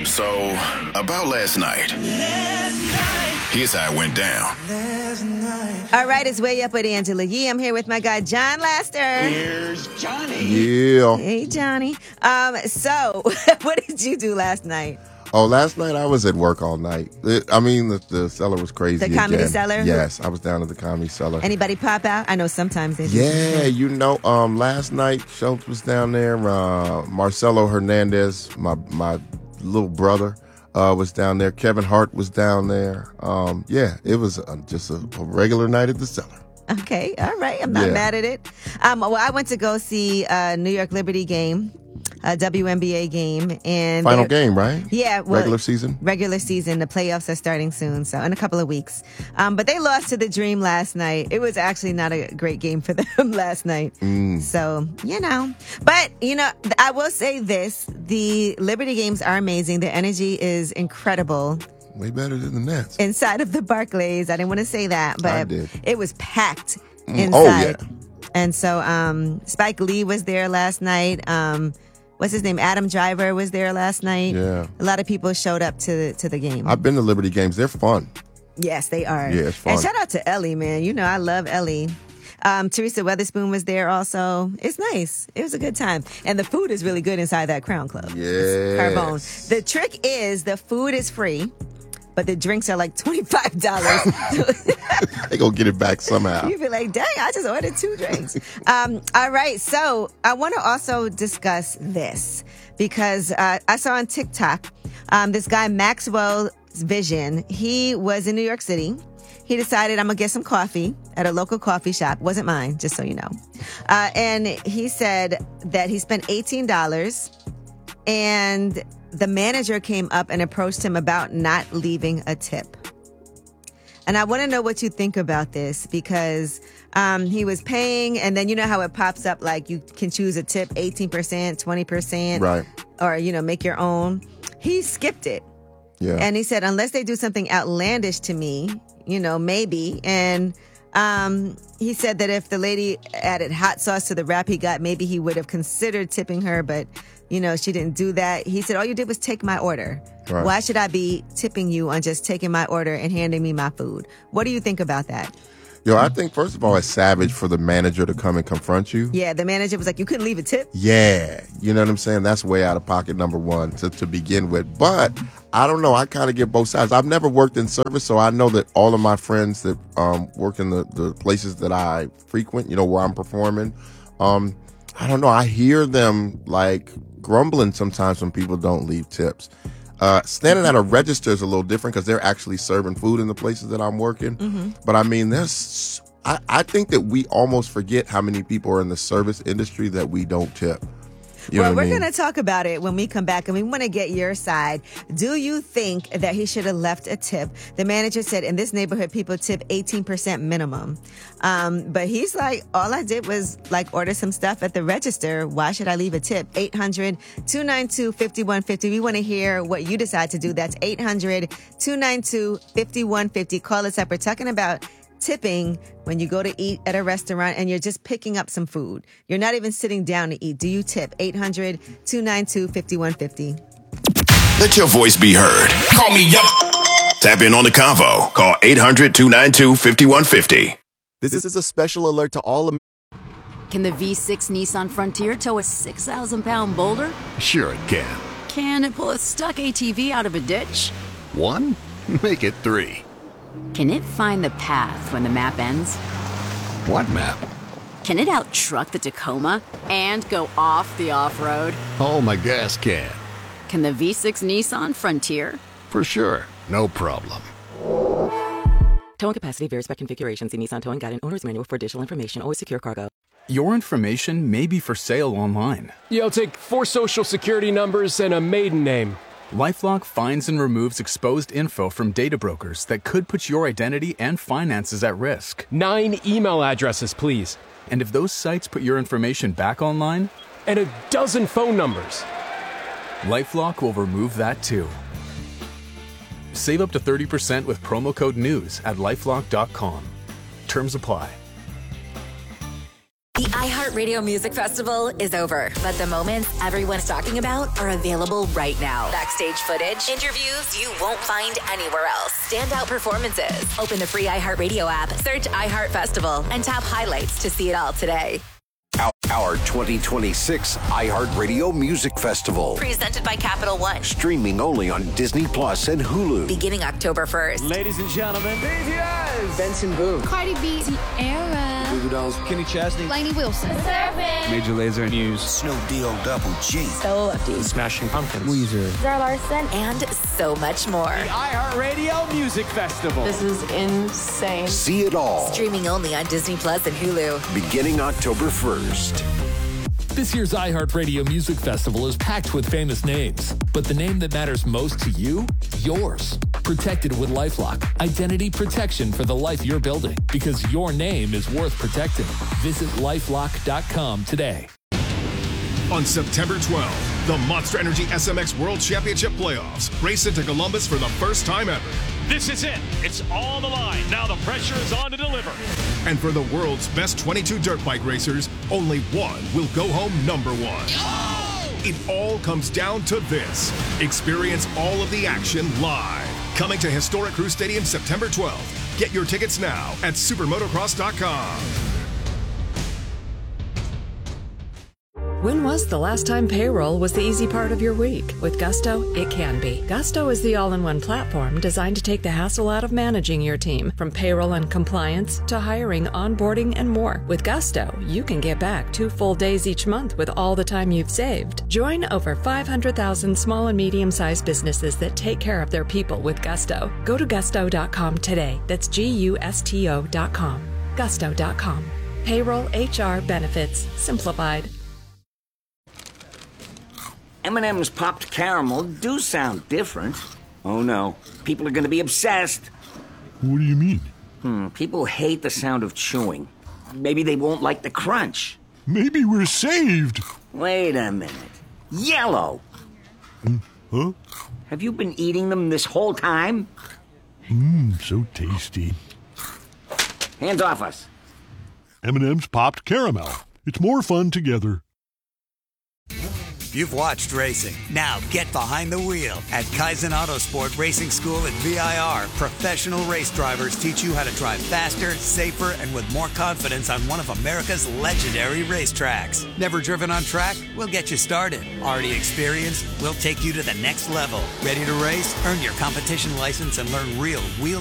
So, about last night. Here's how it went down. All right, it's Way Up with Angela Yee. I'm here with my guy, John Laster. Here's Johnny. Yeah. Hey, Johnny. So, what did you do last night? Oh, last night I was at work all night. The cellar was crazy. The Comedy again. Cellar? Yes, I was down at the Comedy Cellar. Anybody pop out? I know sometimes they do. Yeah, last night Schultz was down there. Marcelo Hernandez, my little brother, was down there. Kevin Hart was down there. It was just a regular night at the Cellar. Okay, all right. I'm not mad at it. Well, I went to go see a New York Liberty game, a WNBA game, and Final game, right? Yeah, well, regular season. Regular season. The playoffs are starting soon, so in a couple of weeks. But they lost to the Dream last night. It was actually not a great game for them last night. So but I will say this: the Liberty games are amazing. The energy is incredible. Way better than the Nets. Inside of the Barclays. I didn't want to say that, but I did. It was packed inside. Oh, yeah. And so Spike Lee was there last night. What's his name? Adam Driver was there last night. Yeah. A lot of people showed up to the game. I've been to Liberty games. They're fun. Yes, they are. Yeah, it's fun. And shout out to Ellie, man. I love Ellie. Teresa Weatherspoon was there also. It's nice. It was a good time. And the food is really good inside that Crown Club. Yes. Carbone. The trick is the food is free, but the drinks are like $25. They gonna get it back somehow. You'd be like, dang, I just ordered 2 drinks. All right, so I want to also discuss this because I saw on TikTok this guy, Maxwell Vision. He was in New York City. He decided, I'm going to get some coffee at a local coffee shop. Wasn't mine, just so you know. And he said that he spent $18 and the manager came up and approached him about not leaving a tip. And I want to know what you think about this because he was paying, and then you know how it pops up like you can choose a tip 18%, 20%, Right. Or make your own. He skipped it. Yeah. And he said, unless they do something outlandish to me, maybe. And he said that if the lady added hot sauce to the wrap he got, maybe he would have considered tipping her, but she didn't do that. He said, all you did was take my order. Right. Why should I be tipping you on just taking my order and handing me my food? What do you think about that? I think, first of all, it's savage for the manager to come and confront you. Yeah, the manager was like, you couldn't leave a tip? Yeah. You know what I'm saying? That's way out of pocket, number one, to begin with. But I don't know. I kind of get both sides. I've never worked in service, so I know that all of my friends that work in the places that I frequent, where I'm performing, I don't know. I hear them, like, grumbling sometimes when people don't leave tips. Standing at a register is a little different because they're actually serving food in the places that I'm working. Mm-hmm. But I mean, I think that we almost forget how many people are in the service industry that we don't tip. Well, we're going to talk about it when we come back, and we want to get your side. Do you think that he should have left a tip? The manager said in this neighborhood, people tip 18% minimum. But he's like, all I did was order some stuff at the register. Why should I leave a tip? 800-292-5150. We want to hear what you decide to do. That's 800-292-5150. Call us up. We're talking about tipping when you go to eat at a restaurant and you're just picking up some food. You're not even sitting down to eat. Do you tip? 800-292-5150. Let your voice be heard. Call me up. Tap in on the convo. Call 800-292-5150. This is a special alert to all. Can the V6 Nissan Frontier tow a 6,000-pound boulder? Sure it can. Can it pull a stuck ATV out of a ditch? 1? Make it 3. Can it find the path when the map ends? What map? Can it out-truck the Tacoma and go off the off-road? Oh, my gas can. Can the V6 Nissan Frontier? For sure. No problem. Towing capacity varies by configuration. See Nissan Towing Guide and Owner's Manual for additional information. Always secure cargo. Your information may be for sale online. Yeah, I'll take 4 social security numbers and a maiden name. LifeLock finds and removes exposed info from data brokers that could put your identity and finances at risk. 9 email addresses, please. And if those sites put your information back online? And a dozen phone numbers. LifeLock will remove that too. Save up to 30% with promo code NEWS at LifeLock.com. Terms apply. The iHeartRadio Music Festival is over, but the moments everyone's talking about are available right now. Backstage footage, interviews you won't find anywhere else, standout performances. Open the free iHeartRadio app, search iHeart Festival, and tap highlights to see it all today. Our 2026 iHeartRadio Music Festival. Presented by Capital One. Streaming only on Disney Plus and Hulu. Beginning October 1st. Ladies and gentlemen, BTS, Benson Boone, Cardi B, Sierra, Goo Goo Dolls, Kenny Chesney, Lainey Wilson, Major Lazer, News, Snoop Double G, Stella Lefty, Smashing Pumpkins, Weezer, Zara Larson, and so much more. The iHeartRadio Music Festival. This is insane. See it all. Streaming only on Disney Plus and Hulu. Beginning October 1st. This year's iHeartRadio Music Festival is packed with famous names, but the name that matters most to you? Yours. Protected with LifeLock. Identity protection for the life you're building, because your name is worth protecting. Visit LifeLock.com today. On September 12th, the Monster Energy SMX World Championship Playoffs race into Columbus for the first time ever. This is it. It's all on the line. Now the pressure is on to deliver. And for the world's best 22 dirt bike racers, only one will go home number one. Oh! It all comes down to this. Experience all of the action live. Coming to Historic Crew Stadium September 12th. Get your tickets now at supermotocross.com. When was the last time payroll was the easy part of your week? With Gusto, it can be. Gusto is the all-in-one platform designed to take the hassle out of managing your team, from payroll and compliance to hiring, onboarding, and more. With Gusto, you can get back 2 full days each month with all the time you've saved. Join over 500,000 small and medium-sized businesses that take care of their people with Gusto. Go to gusto.com today. That's GUSTO.com. Gusto.com. Payroll, HR, benefits, simplified. M&M's popped caramel do sound different. Oh no, people are going to be obsessed. What do you mean? People hate the sound of chewing. Maybe they won't like the crunch. Maybe we're saved. Wait a minute. Yellow! Huh? Have you been eating them this whole time? So tasty. Hands off us. M&M's popped caramel. It's more fun together. You've watched racing. Now get behind the wheel. At Kaizen Autosport Racing School at VIR, professional race drivers teach you how to drive faster, safer, and with more confidence on one of America's legendary racetracks. Never driven on track? We'll get you started. Already experienced? We'll take you to the next level. Ready to race? Earn your competition license and learn real wheel